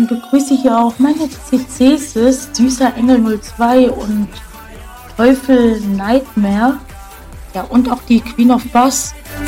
begrüße hier auch meine CCs, Süßer Engel 02 und Teufel Nightmare. Ja, und auch die Queen of Bass.